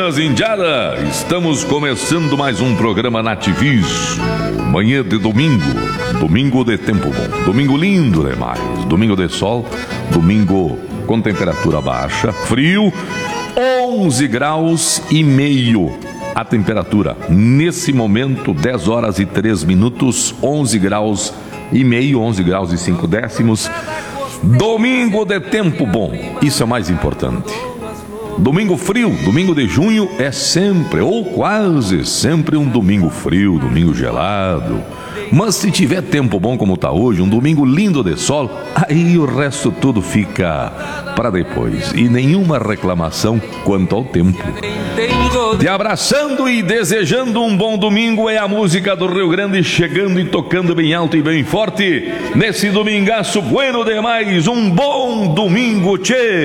dias, indiada! Estamos começando mais um programa Nativismo. Manhã de domingo, domingo de tempo bom, domingo lindo demais, domingo de sol, domingo com temperatura baixa, frio, 11 graus e meio. A temperatura, nesse momento, 10 horas e 3 minutos, 11 graus e meio, 11 graus e 5 décimos. Domingo de tempo bom, isso é o mais importante. Domingo frio, domingo de junho é sempre, ou quase sempre, um domingo frio, domingo gelado. Mas se tiver tempo bom como está hoje, um domingo lindo de sol, aí o resto tudo fica para depois. E nenhuma reclamação quanto ao tempo. Te abraçando e desejando um bom domingo é a música do Rio Grande chegando e tocando bem alto e bem forte. Nesse domingaço bueno demais, um bom domingo, tchê!